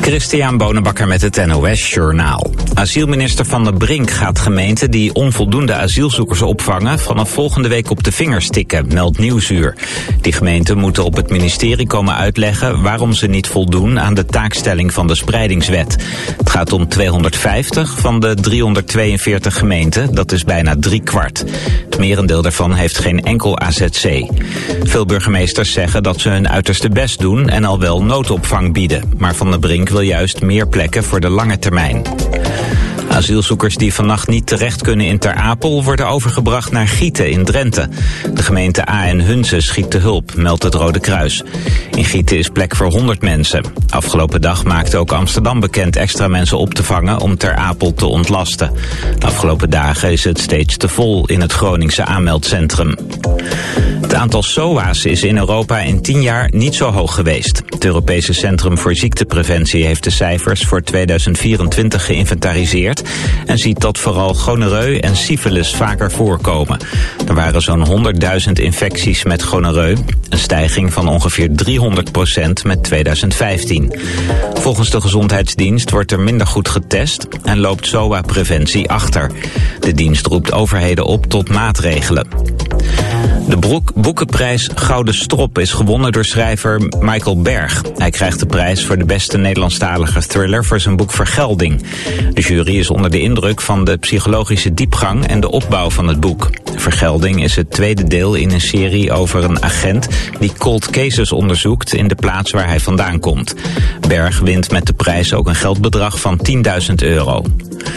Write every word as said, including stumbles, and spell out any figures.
Christian Bonenbakker met het N O S Journaal. Asielminister Van der Brink gaat gemeenten die onvoldoende asielzoekers opvangen vanaf volgende week op de vingers tikken, meldt Nieuwsuur. Die gemeenten moeten op het ministerie komen uitleggen waarom ze niet voldoen aan de taakstelling van de spreidingswet. Het gaat om tweehonderdvijftig van de driehonderdtweeënveertig gemeenten, dat is bijna drie kwart. Het merendeel daarvan heeft geen enkel A Z C. Veel burgemeesters zeggen dat ze hun uiterste best doen en al wel noodopvang bieden, maar Van der Brink wil juist meer plekken voor de lange termijn. Asielzoekers die vannacht niet terecht kunnen in Ter Apel worden overgebracht naar Gieten in Drenthe. De gemeente A en Hunze schiet te hulp, meldt het Rode Kruis. In Gieten is plek voor honderd mensen. Afgelopen dag maakte ook Amsterdam bekend extra mensen op te vangen om Ter Apel te ontlasten. De afgelopen dagen is het steeds te vol in het Groningse aanmeldcentrum. Het aantal S O A's is in Europa in tien jaar niet zo hoog geweest. Het Europese Centrum voor Ziektepreventie heeft de cijfers voor tweeduizend vierentwintig geïnventariseerd en ziet dat vooral gonoreu en syfilis vaker voorkomen. Er waren zo'n honderdduizend infecties met gonoreu, een stijging van ongeveer driehonderd procent met tweeduizend vijftien. Volgens de Gezondheidsdienst wordt er minder goed getest en loopt S O A-preventie achter. De dienst roept overheden op tot maatregelen. De broek- boekenprijs Gouden Strop is gewonnen door schrijver Michael Berg. Hij krijgt de prijs voor de beste Nederlandstalige thriller voor zijn boek Vergelding. De jury is onder de indruk van de psychologische diepgang en de opbouw van het boek. Vergelding is het tweede deel in een serie over een agent die cold cases onderzoekt in de plaats waar hij vandaan komt. Berg wint met de prijs ook een geldbedrag van tienduizend euro.